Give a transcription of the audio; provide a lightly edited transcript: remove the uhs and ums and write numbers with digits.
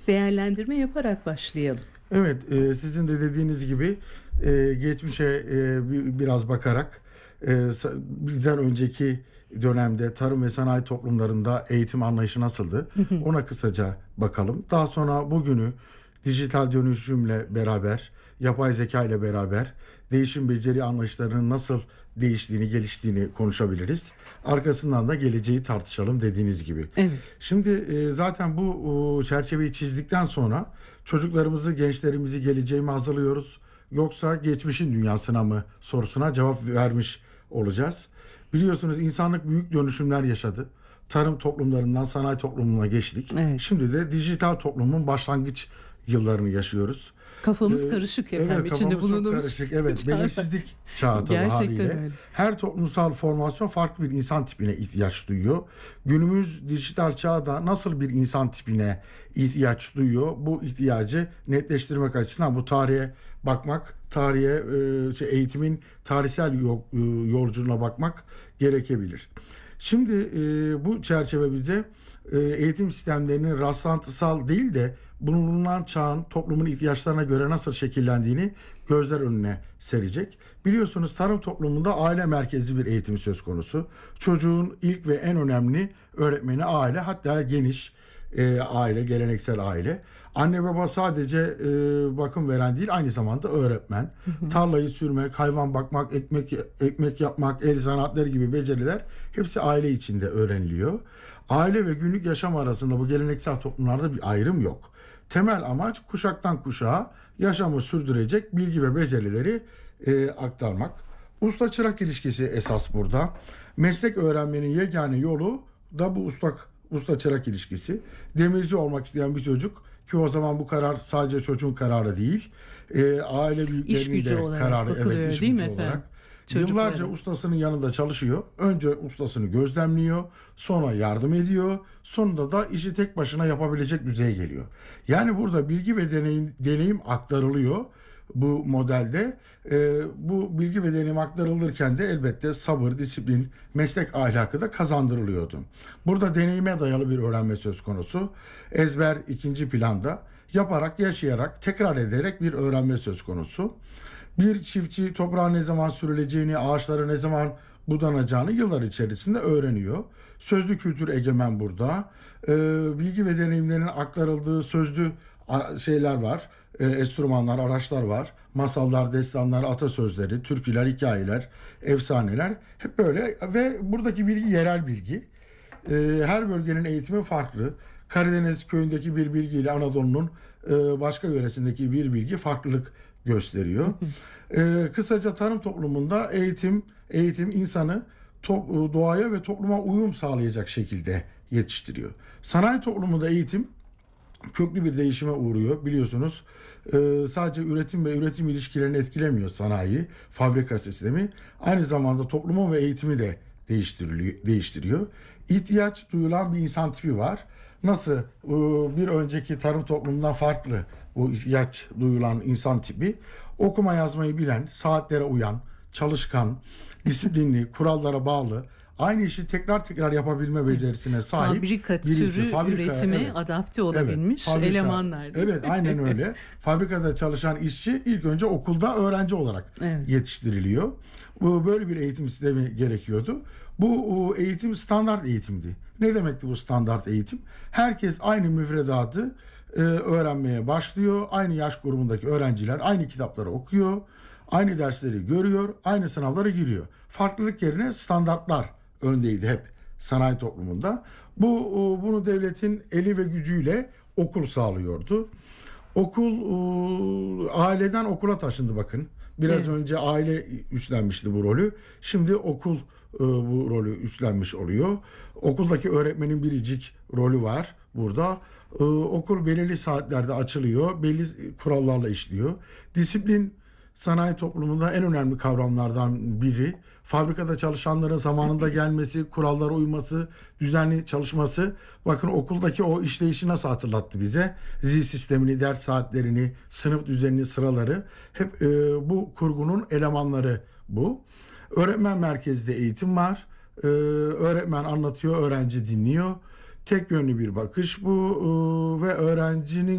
değerlendirme yaparak başlayalım. Evet, sizin de dediğiniz gibi geçmişe biraz bakarak bizden önceki dönemde tarım ve sanayi toplumlarında eğitim anlayışı nasıldı? Ona kısaca bakalım. Daha sonra bugünü dijital dönüşümle beraber, yapay zeka ile beraber değişim beceri anlayışlarının nasıl değiştiğini, geliştiğini konuşabiliriz. Arkasından da geleceği tartışalım dediğiniz gibi. Evet. Şimdi zaten bu çerçeveyi çizdikten sonra çocuklarımızı, gençlerimizi geleceğe mi hazırlıyoruz? Yoksa geçmişin dünyasına mı sorusuna cevap vermiş olacağız. Biliyorsunuz insanlık büyük dönüşümler yaşadı. Tarım toplumlarından sanayi toplumuna geçtik. Evet. Şimdi de dijital toplumun başlangıç yıllarını yaşıyoruz. Kafamız karışık efendim. Evet, İçinde kafamız çok bulunduğumuz karışık. Evet, çağlar. belirsizlik çağı tabii Gerçekten haliyle. öyle. Her toplumsal formasyon farklı bir insan tipine ihtiyaç duyuyor. Günümüz dijital çağda nasıl bir insan tipine ihtiyaç duyuyor? Bu ihtiyacı netleştirmek açısından bu tarihe bakmak, eğitimin tarihsel yolculuğuna bakmak gerekebilir. Şimdi bu çerçeve bize eğitim sistemlerinin rastlantısal değil de bulunan çağın toplumun ihtiyaçlarına göre nasıl şekillendiğini gözler önüne serecek. Biliyorsunuz tarım toplumunda aile merkezli bir eğitim söz konusu. Çocuğun ilk ve en önemli öğretmeni aile, hatta geniş aile, geleneksel aile. Anne baba sadece bakım veren değil, aynı zamanda öğretmen. Tarlayı sürmek, hayvan bakmak, ekmek yapmak, el sanatları gibi beceriler hepsi aile içinde öğreniliyor. Aile ve günlük yaşam arasında bu geleneksel toplumlarda bir ayrım yok. Temel amaç kuşaktan kuşağa yaşamı sürdürecek bilgi ve becerileri aktarmak. Usta çırak ilişkisi esas burada. Meslek öğrenmenin yegane yolu da bu usta çırak ilişkisi. Demirci olmak isteyen bir çocuk, ki o zaman bu karar sadece çocuğun kararı değil, aile büyüklerinin de kararı, evet, iş değil mi gücü efendim? olarak. Çocuklara. Yıllarca ustasının yanında çalışıyor. Önce ustasını gözlemliyor, sonra yardım ediyor, sonunda da işi tek başına yapabilecek düzeye geliyor. Yani burada bilgi ve deneyim aktarılıyor bu modelde. Bu bilgi ve deneyim aktarılırken de elbette sabır, disiplin, meslek ahlakı da kazandırılıyordu. Burada deneyime dayalı bir öğrenme söz konusu. Ezber ikinci planda, yaparak, yaşayarak, tekrar ederek bir öğrenme söz konusu. Bir çiftçi toprağa ne zaman sürüleceğini, ağaçlara ne zaman budanacağını yıllar içerisinde öğreniyor. Sözlü kültür egemen burada. Bilgi ve deneyimlerin aktarıldığı sözlü şeyler var. Enstrümanlar, araçlar var. Masallar, destanlar, atasözleri, türküler, hikayeler, efsaneler. Hep böyle ve buradaki bilgi yerel bilgi. Her bölgenin eğitimi farklı. Karadeniz köyündeki bir bilgiyle Anadolu'nun başka yöresindeki bir bilgi farklılık gösteriyor. Kısaca tarım toplumunda eğitim insanı doğaya ve topluma uyum sağlayacak şekilde yetiştiriyor. Sanayi toplumunda eğitim köklü bir değişime uğruyor. Biliyorsunuz sadece üretim ve üretim ilişkilerini etkilemiyor sanayi, fabrika sistemi. Aynı zamanda toplumun ve eğitimi de değiştiriyor. İhtiyaç duyulan bir insan tipi var. Nasıl bir önceki tarım toplumundan farklı bu ihtiyaç duyulan insan tipi? Okuma yazmayı bilen, saatlere uyan, çalışkan, disiplinli, kurallara bağlı, aynı işi tekrar yapabilme becerisine sahip fabrika birisi. türü üretime evet. adapte olabilmiş Evet, elemanlar. Evet, aynen öyle. Fabrikada çalışan işçi ilk önce okulda öğrenci olarak yetiştiriliyor. Böyle bir eğitim sistemi gerekiyordu. Bu eğitim standart eğitimdi. Ne demekti bu standart eğitim? Herkes aynı müfredatı öğrenmeye başlıyor. Aynı yaş grubundaki öğrenciler aynı kitapları okuyor. Aynı dersleri görüyor. Aynı sınavlara giriyor. Farklılık yerine standartlar öndeydi hep sanayi toplumunda. Bunu devletin eli ve gücüyle okul sağlıyordu. Okul aileden okula taşındı bakın. Biraz önce aile üstlenmişti bu rolü. Şimdi okul bu rolü üstlenmiş oluyor. Okuldaki öğretmenin biricik rolü var burada. Okul belirli saatlerde açılıyor. Belli kurallarla işliyor. Disiplin sanayi toplumunda en önemli kavramlardan biri. Fabrikada çalışanların zamanında gelmesi, kurallara uyması, düzenli çalışması. Bakın okuldaki o işleyişi nasıl hatırlattı bize? Zil sistemini, ders saatlerini, sınıf düzenini, sıraları. Hep bu kurgunun elemanları bu. Öğretmen merkezli eğitim var. Öğretmen anlatıyor, öğrenci dinliyor. Tek yönlü bir bakış bu ve öğrencinin